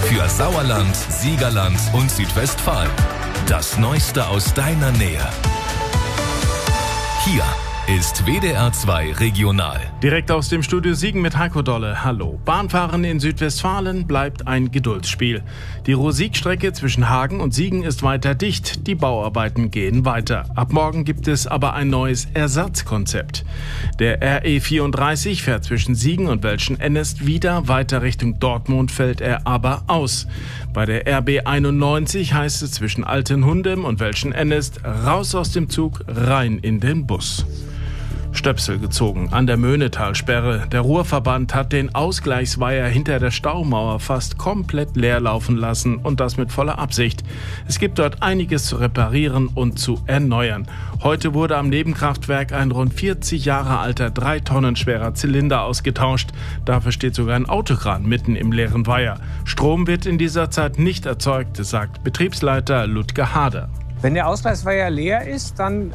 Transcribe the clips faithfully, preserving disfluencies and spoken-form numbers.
Für Sauerland, Siegerland und Südwestfalen. Das Neueste aus deiner Nähe. Hier ist W D R zwei Regional. Direkt aus dem Studio Siegen mit Heiko Dolle. Hallo. Bahnfahren in Südwestfalen bleibt ein Geduldsspiel. Die Ruhr-Sieg-Strecke zwischen Hagen und Siegen ist weiter dicht. Die Bauarbeiten gehen weiter. Ab morgen gibt es aber ein neues Ersatzkonzept. Der R E vierunddreißig fährt zwischen Siegen und Welschen-Ennest wieder. Weiter Richtung Dortmund fällt er aber aus. Bei der R B einundneunzig heißt es zwischen Altenhundem und Welschen-Ennest raus aus dem Zug, rein in den Bus. Stöpsel gezogen an der Möhnetalsperre. Der Ruhrverband hat den Ausgleichsweiher hinter der Staumauer fast komplett leer laufen lassen und das mit voller Absicht. Es gibt dort einiges zu reparieren und zu erneuern. Heute wurde am Nebenkraftwerk ein rund vierzig Jahre alter, drei Tonnen schwerer Zylinder ausgetauscht. Dafür steht sogar ein Autokran mitten im leeren Weiher. Strom wird in dieser Zeit nicht erzeugt, sagt Betriebsleiter Ludger Hader. Wenn der Ausgleichsweiher leer ist, dann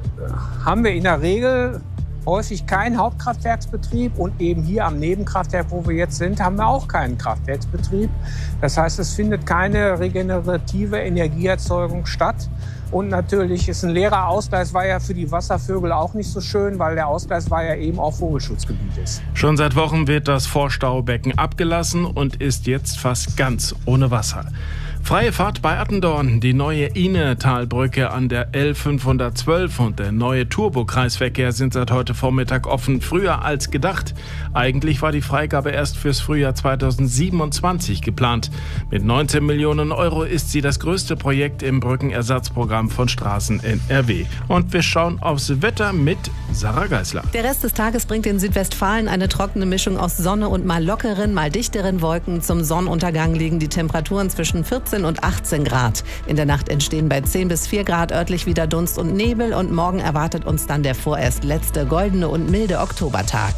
haben wir in der Regel häufig keinen Hauptkraftwerksbetrieb und eben hier am Nebenkraftwerk, wo wir jetzt sind, haben wir auch keinen Kraftwerksbetrieb. Das heißt, es findet keine regenerative Energieerzeugung statt. Und natürlich ist ein leerer Ausgleichsweiher für die Wasservögel auch nicht so schön, weil der Ausgleichsweiher eben auch Vogelschutzgebiet ist. Schon seit Wochen wird das Vorstaubecken abgelassen und ist jetzt fast ganz ohne Wasser. Freie Fahrt bei Attendorn, die neue Ihnetalbrücke an der L fünfhundertzwölf und der neue Turbo-Kreisverkehr sind seit heute Vormittag offen, früher als gedacht. Eigentlich war die Freigabe erst fürs Frühjahr zweitausendsiebenundzwanzig geplant. Mit neunzehn Millionen Euro ist sie das größte Projekt im Brückenersatzprogramm von Straßen N R W. Und wir schauen aufs Wetter mit Sarah Geisler. Der Rest des Tages bringt in Südwestfalen eine trockene Mischung aus Sonne und mal lockeren, mal dichteren Wolken. Zum Sonnenuntergang liegen die Temperaturen zwischen vierzehn und achtzehn Grad. In der Nacht entstehen bei zehn bis vier Grad örtlich wieder Dunst und Nebel und morgen erwartet uns dann der vorerst letzte goldene und milde Oktobertag.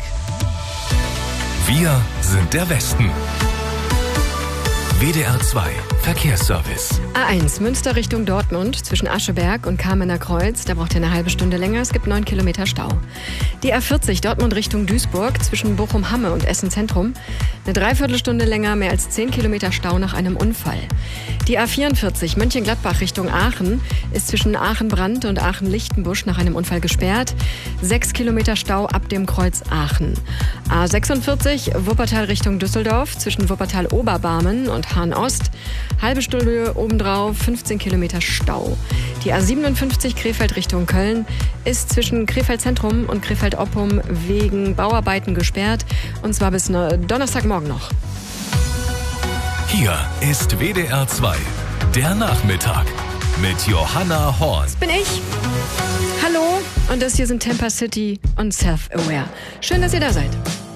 Wir sind der Westen. W D R zwei Verkehrsservice. A eins Münster Richtung Dortmund zwischen Ascheberg und Kamener Kreuz. Da braucht ihr eine halbe Stunde länger. Es gibt neun Kilometer Stau. Die A vierzig Dortmund Richtung Duisburg zwischen Bochum-Hamme und Essen Zentrum. Eine Dreiviertelstunde länger, mehr als zehn Kilometer Stau nach einem Unfall. Die A vierundvierzig Mönchengladbach Richtung Aachen ist zwischen Aachen-Brand und Aachen-Lichtenbusch nach einem Unfall gesperrt. Sechs Kilometer Stau ab dem Kreuz Aachen. A sechsundvierzig Wuppertal Richtung Düsseldorf zwischen Wuppertal-Oberbarmen und Hahn-Ost. Halbe Stunde obendrauf, fünfzehn Kilometer Stau. Die A siebenundfünfzig Krefeld Richtung Köln ist zwischen Krefeld Zentrum und Krefeld Oppum wegen Bauarbeiten gesperrt. Und zwar bis Donnerstagmorgen noch. Hier ist W D R zwei, der Nachmittag mit Johanna Horn. Das bin ich. Hallo und das hier sind Temper City und Self-Aware. Schön, dass ihr da seid.